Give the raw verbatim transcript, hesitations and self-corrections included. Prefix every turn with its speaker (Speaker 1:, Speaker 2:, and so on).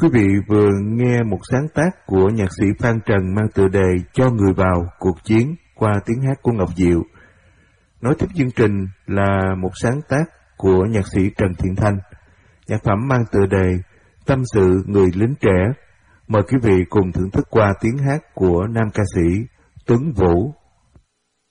Speaker 1: Quý vị vừa nghe một sáng tác của nhạc sĩ Phan Trần mang tựa đề Cho Người Vào Cuộc Chiến qua tiếng hát của Ngọc Diệu. Nối tiếp chương trình là một sáng tác của nhạc sĩ Trần Thiện Thanh. Nhạc phẩm mang tựa đề Tâm Sự Người Lính Trẻ. Mời quý vị cùng thưởng thức qua tiếng hát của nam ca sĩ Tuấn Vũ.